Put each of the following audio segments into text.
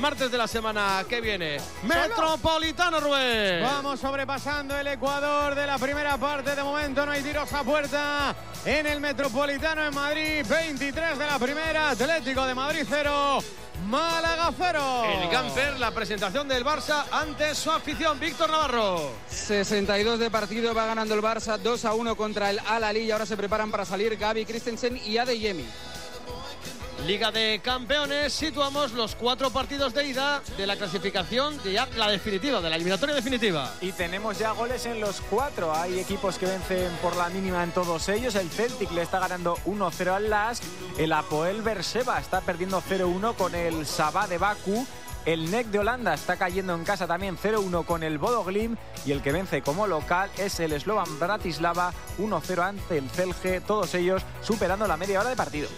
martes de la semana que viene. Metropolitano, Rubén. Vamos sobrepasando el Ecuador de la primera parte. De momento no hay tiros a puerta en el Metropolitano en Madrid. 23 de la primera. Atlético de Madrid 0. Málaga 0. El Gamper, la presentación del Barça ante su afición. Víctor Navarro. 62 de partido, va ganando el Barça 2-1 contra el Al-Ahly y ahora se preparan para salir Gavi, Christensen y Adeyemi. Liga de Campeones, situamos los 4 partidos de ida de la clasificación de ya la definitiva, de la eliminatoria definitiva. Y tenemos ya goles en los 4. Hay equipos que vencen por la mínima en todos ellos. El Celtic le está ganando 1-0 al Lask. El Apoel Berseba está perdiendo 0-1 con el Sabah de Bakú. El NEC de Holanda está cayendo en casa también 0-1 con el Bodo Glimt. Y el que vence como local es el Slovan Bratislava 1-0 ante el Celje. Todos ellos superando la media hora de partido.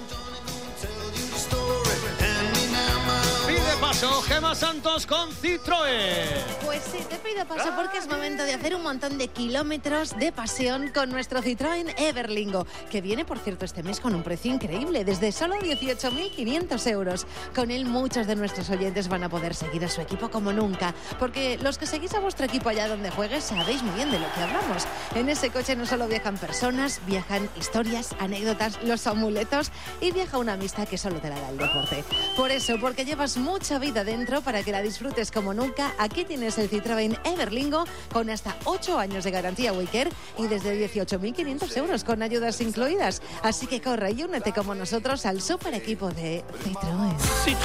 Pide paso Gemma Santos con Citroën. Pues sí, te pido paso porque es momento de hacer un montón de kilómetros de pasión con nuestro Citroën Everlingo, que viene, por cierto, este mes con un precio increíble, desde solo 18.500 euros. Con él muchos de nuestros oyentes van a poder seguir a su equipo como nunca, porque los que seguís a vuestro equipo allá donde juegues sabéis muy bien de lo que hablamos. En ese coche no solo viajan personas, viajan historias, anécdotas, los amuletos y viaja una amistad que solo te la da el deporte. Por eso, porque llevas mucha vida dentro para que la disfrutes como nunca, aquí tienes el Citroën Everlingo con hasta 8 años de garantía Wicker y desde 18.500 euros con ayudas incluidas. Así que corre y únete como nosotros al super equipo de Citroën.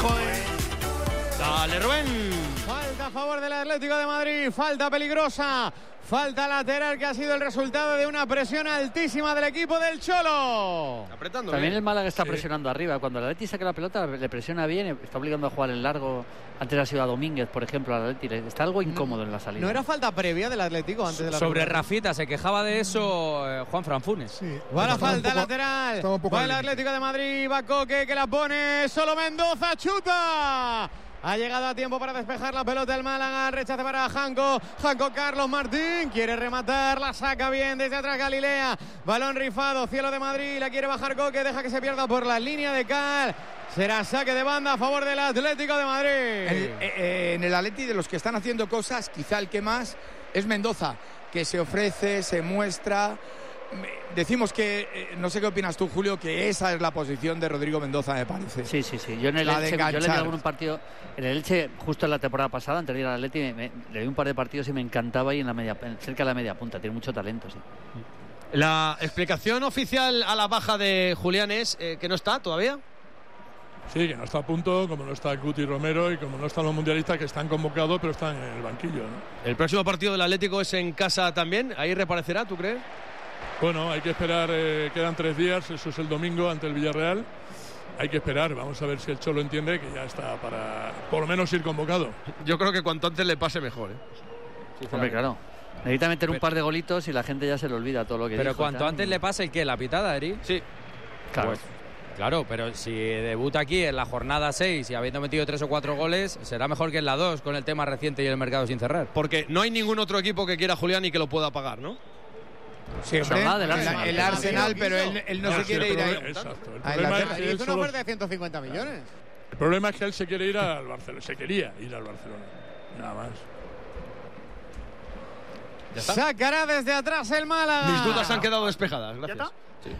Dale, Rubén. Falta a favor del Atlético de Madrid, falta peligrosa, falta lateral que ha sido el resultado de una presión altísima del equipo del Cholo. Apretando. También bien. el Málaga está presionando arriba. Cuando el Atleti saca la pelota le presiona bien, está obligando a jugar en largo. Antes ha sido a Domínguez, por ejemplo, al Atleti. Está algo incómodo en la salida. ¿No era falta previa del Atlético antes de la Sobre pelota? Rafita se quejaba de eso Juan Franfunes. Sí. Va la Estaba falta un poco- lateral. estaba un poco Va el al- Atlético de Madrid. Va Coque que la pone. Solo Mendoza chuta. Ha llegado a tiempo para despejar la pelota el Málaga. Rechace para Janko. Janko Carlos Martín. Quiere rematar. La saca bien desde atrás Galilea. Balón rifado. Cielo de Madrid. La quiere bajar Coque. Deja que se pierda por la línea de cal. Será saque de banda a favor del Atlético de Madrid. En el Atleti, de los que están haciendo cosas, quizá el que más es Mendoza, que se ofrece, se muestra. Decimos que, no sé qué opinas tú, Julio, que esa es la posición de Rodrigo Mendoza, me parece. Sí. Yo en el La de Elche, yo le di enganchar. algún partido. En el Elche, justo en la temporada pasada, antes de ir al Atleti, le di un par de partidos y me encantaba ahí cerca de la media punta. Tiene mucho talento, sí. La explicación oficial a la baja de Julián es que no está todavía. Sí, que no está a punto, como no está Guti Romero y como no están los mundialistas que están convocados, pero están en el banquillo, ¿no? El próximo partido del Atlético es en casa también. Ahí reaparecerá, ¿tú crees? Bueno, hay que esperar, quedan 3 días, eso es el domingo ante el Villarreal. Hay que esperar, vamos a ver si el Cholo entiende que ya está para por lo menos ir convocado. Yo creo que cuanto antes le pase mejor, Hombre, claro. Necesita meter un par de golitos y la gente ya se le olvida todo lo que Pero dijo, cuanto tal. antes le pase el que la pitada, Eri. Sí. Claro. Pues, claro, pero si debuta aquí en la jornada 6 y habiendo metido 3 o 4 goles, será mejor que en la 2 con el tema reciente y el mercado sin cerrar. Porque no hay ningún otro equipo que quiera a Julián y que lo pueda pagar, ¿no? Sí, Se hablaba del Arsenal. el Arsenal, pero él no se quiere ir ahí. Exacto. El A problema, Inglaterra. es Y que él hizo una solo- oferta de 150 millones. el problema es que él se quiere ir al Barcelona. Se quería ir al Barcelona. Nada más. Ya está. Sacará desde atrás el Málaga. Mis dudas han quedado despejadas, gracias. Sí.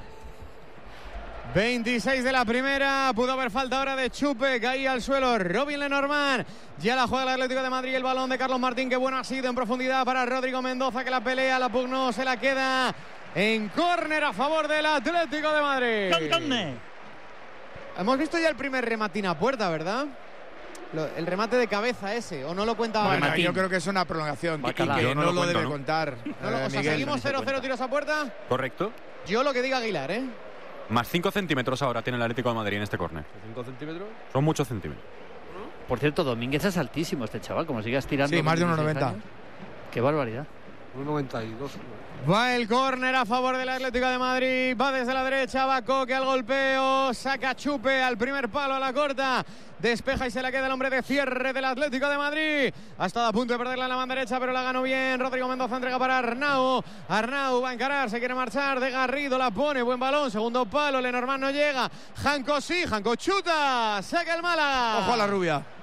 26 de la primera, pudo haber falta ahora de Chupe, caía al suelo Robin Lenormand, ya la juega el Atlético de Madrid, el balón de Carlos Martín, que bueno ha sido en profundidad para Rodrigo Mendoza, que la pelea, la pugnó, se la queda en córner a favor del Atlético de Madrid. Hemos visto ya el primer rematín a puerta, ¿verdad? El remate de cabeza ese, o no lo cuenta. Bueno, yo creo que es una prolongación y Bacalao. que Yo no no lo lo cuento, debe ¿no? contar. No, o sea, Miguel. seguimos 0-0 tiros a puerta. Correcto. Yo lo que diga Aguilar, ¿eh? Más 5 centímetros ahora tiene el Atlético de Madrid en este córner. 5 centímetros. Son muchos centímetros. Por cierto, Domínguez es altísimo este chaval, como sigas tirando. Sí, más de con 1,90. 16 años. Qué barbaridad. 1,92. Va el córner a favor del Atlético de Madrid. Va desde la derecha, va Coque al golpeo. Saca Chupe al primer palo a la corta. Despeja y se la queda el hombre de cierre del Atlético de Madrid. Ha estado a punto de perderla en la banda derecha, pero la ganó bien. Rodrigo Mendoza entrega para Arnau. Arnau va a encarar, se quiere marchar. De Garrido la pone, buen balón. Segundo palo, Lenormand no llega. Janko sí, Janko chuta. Saca el Málaga. Ojo a la rubia.